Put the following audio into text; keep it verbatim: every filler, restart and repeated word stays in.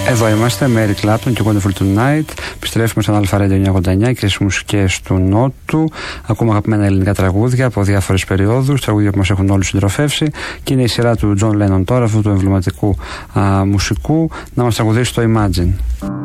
Εδώ είμαστε με Eric Clapton και Wonderful Tonight. Επιστρέφουμε στον Αλφα Radio εννιακόσια ογδόντα εννιά και στις μουσικές του Νότου. Ακούμε αγαπημένα ελληνικά τραγούδια από διάφορες περιόδους, τραγούδια που μας έχουν όλους συντροφεύσει. Και είναι η σειρά του John Lennon τώρα, αυτού του εμβληματικού α, μουσικού, να μας τραγουδήσει το Imagine.